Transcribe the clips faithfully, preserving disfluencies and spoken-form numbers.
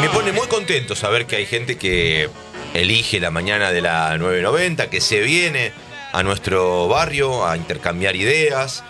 me pone muy contento saber que hay gente que elige la mañana de la nueve noventa, que se viene a nuestro barrio a intercambiar ideas,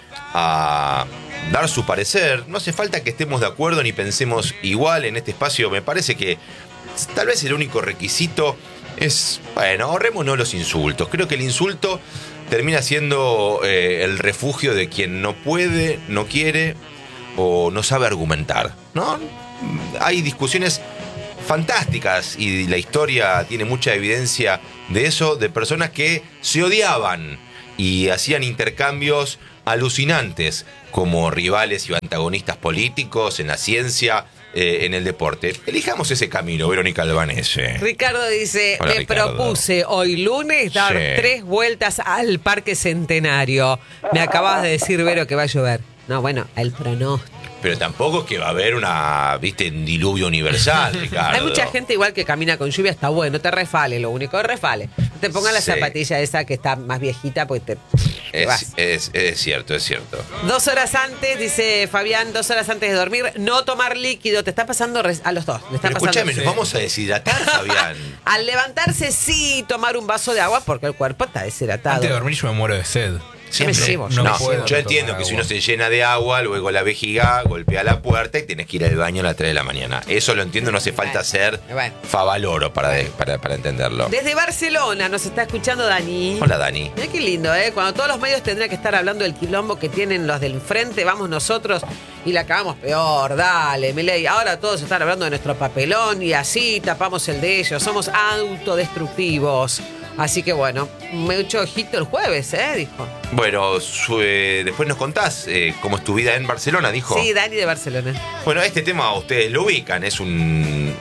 a dar su parecer. No hace falta que estemos de acuerdo ni pensemos igual en este espacio. Me parece que tal vez el único requisito es, bueno, ahorrémonos los insultos. Creo que el insulto termina siendo eh, el refugio de quien no puede, no quiere o no sabe argumentar, ¿no? Hay discusiones fantásticas y la historia tiene mucha evidencia de eso, de personas que se odiaban y hacían intercambios alucinantes como rivales y antagonistas políticos en la ciencia, eh, en el deporte. Elijamos ese camino, Verónica Albanese. Ricardo dice, Hola, me Ricardo. propuse hoy lunes dar Sí. tres vueltas al Parque Centenario. Me acabas de decir, Vero, que va a llover. No, bueno, el pronóstico. Pero tampoco es que va a haber una, viste, un diluvio universal, Ricardo. Hay mucha gente igual que camina con lluvia, está bueno, te refale, lo único es refale. No te pongas la Sí. zapatilla esa que está más viejita, pues te, te Es, vas. es, es cierto, es cierto. Dos horas antes, dice Fabián, dos horas antes de dormir, no tomar líquido. Te está pasando res- a los dos. Le está Pero pasando. escúchame, nos vamos a deshidratar, Fabián. Al levantarse, sí, tomar un vaso de agua porque el cuerpo está deshidratado. Antes de dormir yo me muero de sed. Siempre. me llevo, no yo me No, puedo yo no entiendo tomar que si agua. uno se llena de agua, luego la vejiga golpea la puerta y tenés que ir al baño a las tres de la mañana. Eso lo entiendo, no hace falta Bueno, ser bueno. favaloro para, de- para, para entenderlo. Desde Barcelona nos está escuchando Dani. Hola, Dani. Mirá qué lindo, ¿eh? Cuando todos los medios tendrían que estar hablando del quilombo que tienen los del frente, vamos nosotros y la acabamos peor. Dale, Milei. Ahora todos están hablando de nuestro papelón y así tapamos el de ellos. Somos autodestructivos. Así que bueno, me echó ojito el jueves, ¿eh? Dijo. Bueno, su- eh, después nos contás eh, cómo es tu vida en Barcelona, dijo. Sí, Dani de Barcelona. Bueno, este tema ustedes lo ubican, es un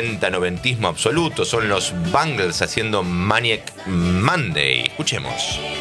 ochenta-noventismo absoluto. Son los Bangles haciendo Maniac Monday. Escuchemos.